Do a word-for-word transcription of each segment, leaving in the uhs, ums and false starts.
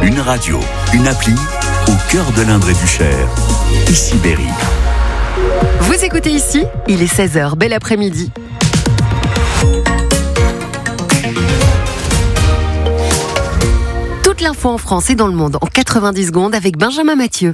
Une radio, une appli, au cœur de l'Indre et du Cher. Ici Berry. Vous écoutez Ici, il est seize heures, bel après-midi. Toute l'info en France et dans le monde en quatre-vingt-dix secondes avec Benjamin Mathieu.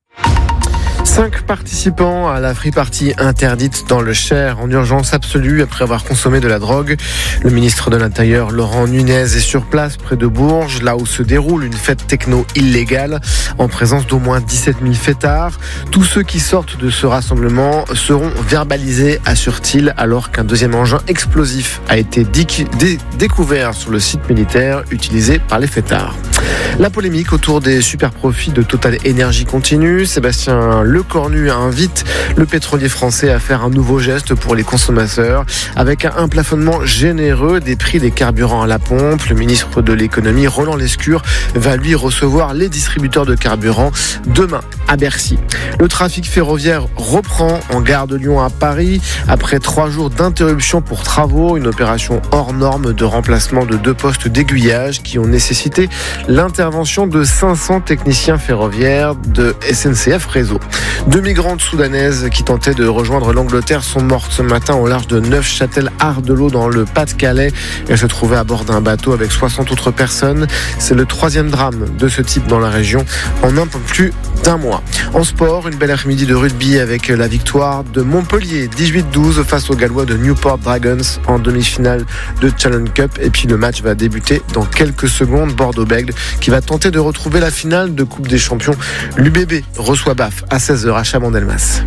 Cinq participants à la free party interdite dans le Cher en urgence absolue après avoir consommé de la drogue. Le ministre de l'Intérieur, Laurent Nunez, est sur place près de Bourges, là où se déroule une fête techno illégale, en présence d'au moins dix-sept mille fêtards. Tous ceux qui sortent de ce rassemblement seront verbalisés, assure-t-il, alors qu'un deuxième engin explosif a été dé- dé- découvert sur le site militaire utilisé par les fêtards. La polémique autour des super profits de Total Énergie continue. Sébastien Lecornu invite le pétrolier français à faire un nouveau geste pour les consommateurs avec un plafonnement généreux des prix des carburants à la pompe. Le ministre de l'économie, Roland Lescure, va lui recevoir les distributeurs de carburant demain à Bercy. Le trafic ferroviaire reprend en gare de Lyon à Paris après trois jours d'interruption pour travaux, une opération hors norme de remplacement de deux postes d'aiguillage qui ont nécessité l'intervention de cinq cents techniciens ferroviaires de S N C F Réseau. Deux migrantes soudanaises qui tentaient de rejoindre l'Angleterre sont mortes ce matin au large de Neufchâtel-Ardelot dans le Pas-de-Calais. Elles se trouvaient à bord d'un bateau avec soixante autres personnes. C'est le troisième drame de ce type dans la région en un peu plus d'un mois. En sport, une belle après-midi de rugby avec la victoire de Montpellier dix-huit douze face aux Gallois de Newport Dragons en demi-finale de Challenge Cup. Et puis le match va débuter dans quelques secondes. Bordeaux-Bègles qui va tenter de retrouver la finale de Coupe des Champions. L'U B B reçoit B A F à seize heures à Chabandelmas.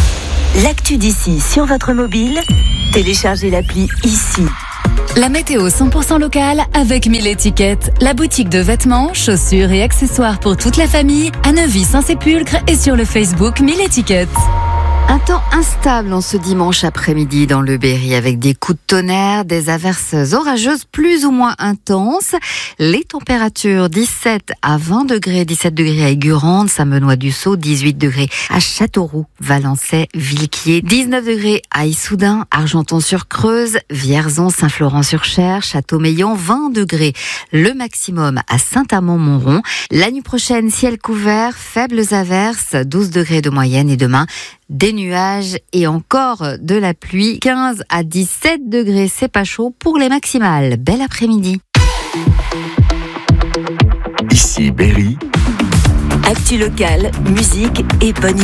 L'actu d'ici sur votre mobile, téléchargez l'appli Ici. La météo cent pour cent locale avec mille étiquettes. La boutique de vêtements, chaussures et accessoires pour toute la famille à Neuvy-Saint-Sépulcre et sur le Facebook mille étiquettes. Un temps instable en ce dimanche après-midi dans le Berry avec des coups de tonnerre, des averses orageuses plus ou moins intenses. Les températures dix-sept à vingt degrés, dix-sept degrés à Aigurande, Saint-Benoît-du-Sault, dix-huit degrés à Châteauroux, Valençay, Villequier, dix-neuf degrés à Issoudun, Argenton-sur-Creuse, Vierzon, Saint-Florent-sur-Cher, Châteaumeillan, vingt degrés le maximum à Saint-Amand-Montrond. La nuit prochaine, ciel couvert, faibles averses, douze degrés de moyenne et demain, des nuages et encore de la pluie. quinze à dix-sept degrés, c'est pas chaud pour les maximales. Bel après-midi. Ici Berry. Actu locale, musique et bonne